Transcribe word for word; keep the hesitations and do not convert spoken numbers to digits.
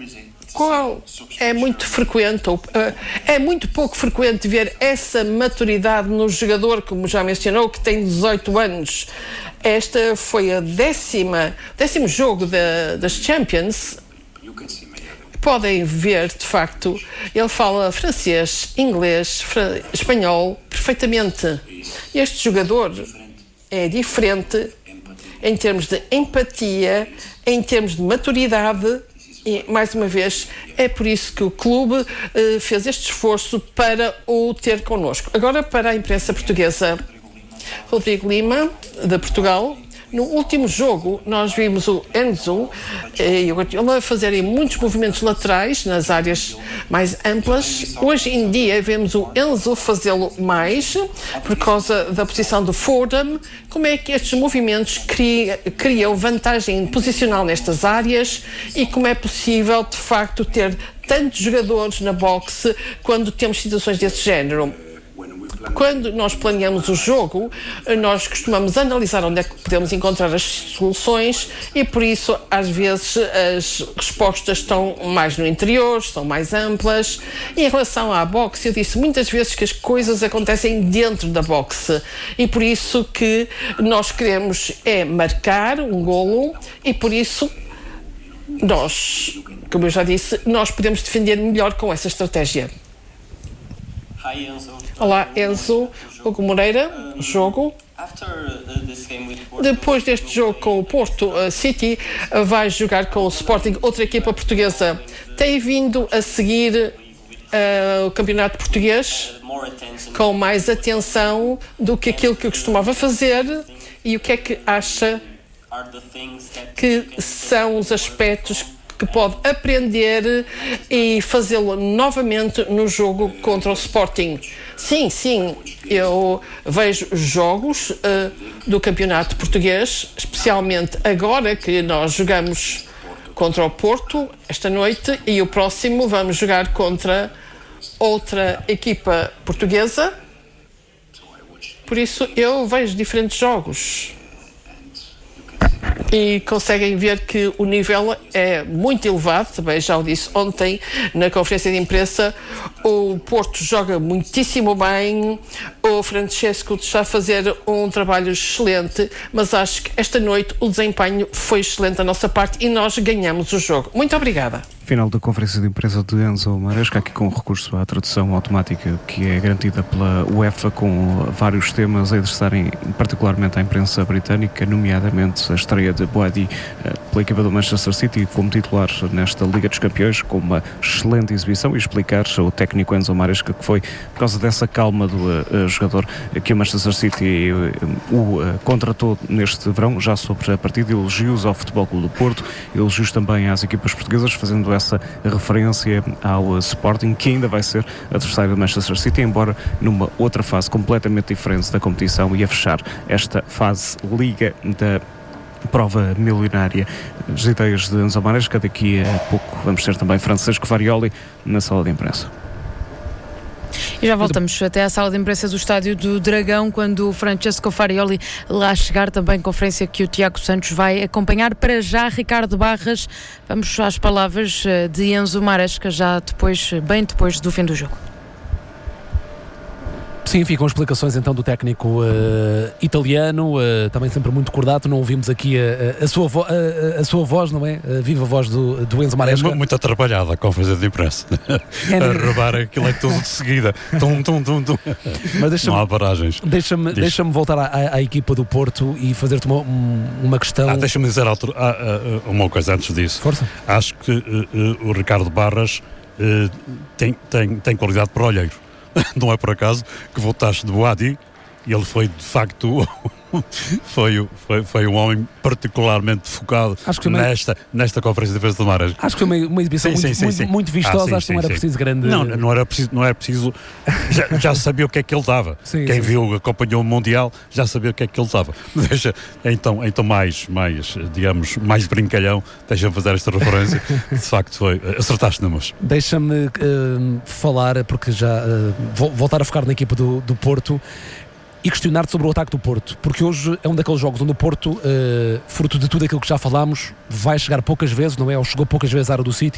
qual é muito frequente, ou, uh, é muito pouco frequente ver essa maturidade no jogador, como já mencionou, que tem dezoito anos. Esta foi a décima, décimo jogo da, das Champions. Podem ver, de facto, ele fala francês, inglês, fran- espanhol perfeitamente. Este jogador é diferente em termos de empatia, em termos de maturidade e, mais uma vez, é por isso que o clube eh, fez este esforço para o ter connosco. Agora, para a imprensa portuguesa, Rodrigo Lima, de Portugal. No último jogo, nós vimos o Enzo e o Guardiola fazerem muitos movimentos laterais nas áreas mais amplas. Hoje em dia, vemos o Enzo fazê-lo mais por causa da posição do Fordham. Como é que estes movimentos cria, criam vantagem posicional nestas áreas e como é possível, de facto, ter tantos jogadores na boxe quando temos situações desse género? Quando nós planeamos o jogo, nós costumamos analisar onde é que podemos encontrar as soluções e, por isso, às vezes, as respostas estão mais no interior, são mais amplas. E em relação à boxe, eu disse muitas vezes que as coisas acontecem dentro da boxe e, por isso, que nós queremos é marcar um golo e, por isso, nós, como eu já disse, nós podemos defender melhor com essa estratégia. Olá, Enzo. Hugo Moreira, jogo. Depois deste jogo com o Porto City, vai jogar com o Sporting, outra equipa portuguesa. Tem vindo a seguir uh, o campeonato português com mais atenção do que aquilo que costumava fazer e o que é que acha que são os aspectos que pode aprender e fazê-lo novamente no jogo contra o Sporting. Sim, sim, eu vejo jogos uh, do campeonato português, especialmente agora que nós jogamos contra o Porto esta noite e o próximo vamos jogar contra outra equipa portuguesa. Por isso eu vejo diferentes jogos. E conseguem ver que o nível é muito elevado, também já o disse ontem na conferência de imprensa. O Porto joga muitíssimo bem, o Francesco está a fazer um trabalho excelente, mas acho que esta noite o desempenho foi excelente da nossa parte e nós ganhamos o jogo. Muito obrigada. Final da conferência de imprensa de Enzo Maresca, aqui com recurso à tradução automática que é garantida pela UEFA, com vários temas a interessarem particularmente à imprensa britânica, nomeadamente a estreia de Boadi pela equipa do Manchester City como titular nesta Liga dos Campeões, com uma excelente exibição, e explicar o técnico Enzo Maresca que foi por causa dessa calma do uh, jogador que o Manchester City uh, o uh, contratou neste verão. Já sobre a partida, elogios ao Futebol Clube do Porto, elogios também às equipas portuguesas, fazendo essa referência ao Sporting, que ainda vai ser adversário do Manchester City, embora numa outra fase completamente diferente da competição, e a fechar esta fase Liga da prova milionária. As ideias de Enzo Maresca. Daqui a pouco vamos ter também Francisco Farioli na sala de imprensa. E já voltamos até à sala de imprensa do Estádio do Dragão, quando o Francesco Farioli lá chegar, também conferência que o Tiago Santos vai acompanhar. Para já, Ricardo Barras, vamos às palavras de Enzo Maresca, já depois, bem depois do fim do jogo. Sim, ficam explicações então do técnico uh, italiano, uh, também sempre muito cordato. Não ouvimos aqui a, a, sua, vo- a, a sua voz, não é? A viva voz do, do Enzo Maresca. É muito atrapalhada a conferência de imprensa. É, a roubar aquilo é tudo de seguida. Tum, tum, tum, tum. Mas não há paragens. Deixa-me, deixa-me voltar à, à equipa do Porto e fazer-te uma, uma questão. Ah, deixa-me dizer outro, ah, ah, uma coisa antes disso. Força. Acho que uh, uh, o Ricardo Barras uh, tem, tem, tem qualidade para olheiro. Não é por acaso que votaste de Boadi, e ele foi de facto foi, foi, foi um homem particularmente focado nesta, nesta conferência de imprensa do Mares. Acho que foi uma, uma exibição sim, muito, sim, muito, sim. muito vistosa. Ah, sim, acho que não era sim, preciso grande. Não, não era preciso, não era preciso já, já sabia o que é que ele dava. Sim, Quem sim, viu, sim. acompanhou o Mundial, já sabia o que é que ele dava. Deixa, então, então mais, mais, digamos, mais brincalhão, deixa-me fazer esta referência. De facto, foi, acertaste na moça. Deixa-me uh, falar, porque já uh, vou voltar a focar na equipa do, do Porto e questionar-te sobre o ataque do Porto, porque hoje é um daqueles jogos onde o Porto, uh, fruto de tudo aquilo que já falámos, vai chegar poucas vezes, não é? Ou chegou poucas vezes à área do City.